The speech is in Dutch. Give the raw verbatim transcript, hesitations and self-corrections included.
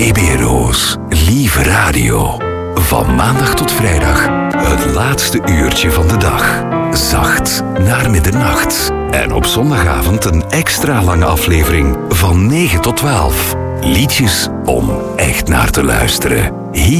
E B R O's Lieve Radio. Van maandag tot vrijdag, het laatste uurtje van de dag. Zacht naar middernacht. En op zondagavond een extra lange aflevering van negen tot twaalf. Liedjes om echt naar te luisteren. Hier